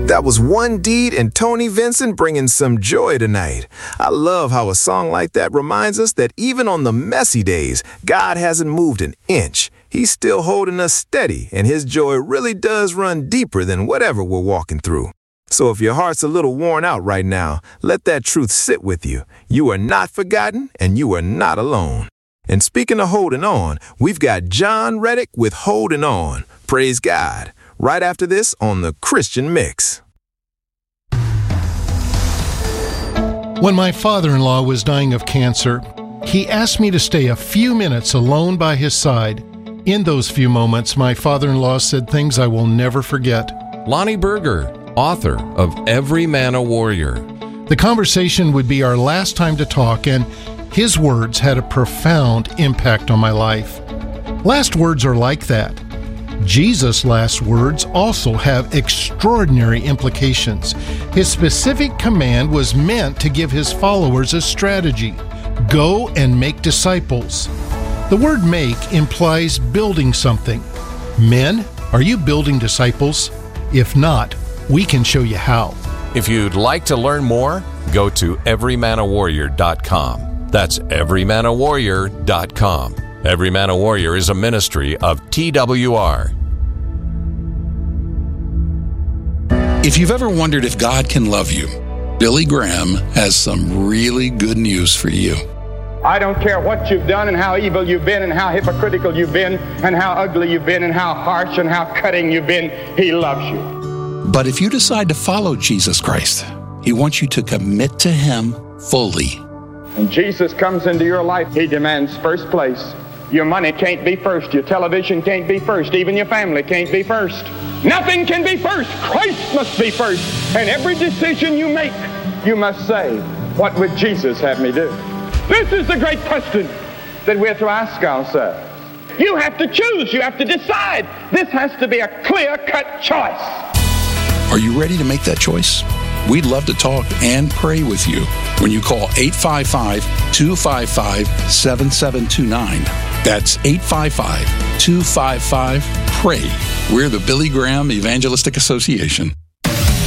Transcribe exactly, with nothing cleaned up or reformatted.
That was One Deed and Tony Vincent bringing some joy tonight. I love how a song like that reminds us that even on the messy days, God hasn't moved an inch. He's still holding us steady, and His joy really does run deeper than whatever we're walking through. So if your heart's a little worn out right now, let that truth sit with you. You are not forgotten, and you are not alone. And speaking of holding on, we've got John Reddick with Holding On. Praise God. Right after this on the Christian Mix. When my father-in-law was dying of cancer, he asked me to stay a few minutes alone by his side. In those few moments, my father-in-law said things I will never forget. Lonnie Berger, author of Every Man a Warrior. The conversation would be our last time to talk, and his words had a profound impact on my life. Last words are like that. Jesus' last words also have extraordinary implications. His specific command was meant to give his followers a strategy. Go and make disciples. The word make implies building something. Men, are you building disciples? If not, we can show you how. If you'd like to learn more, go to every man a warrior dot com. That's every man a warrior dot com. Every Man a Warrior is a ministry of T W R. If you've ever wondered if God can love you, Billy Graham has some really good news for you. I don't care what you've done and how evil you've been and how hypocritical you've been and how ugly you've been and how harsh and how cutting you've been. He loves you. But if you decide to follow Jesus Christ, He wants you to commit to Him fully. When Jesus comes into your life, He demands first place. Your money can't be first. Your television can't be first. Even your family can't be first. Nothing can be first. Christ must be first. And every decision you make, you must say, what would Jesus have me do? This is the great question that we're to ask ourselves. You have to choose. You have to decide. This has to be a clear-cut choice. Are you ready to make that choice? We'd love to talk and pray with you when you call eight five five, two five five, seven seven two nine. That's eight five five, two five five, P R A Y. We're the Billy Graham Evangelistic Association.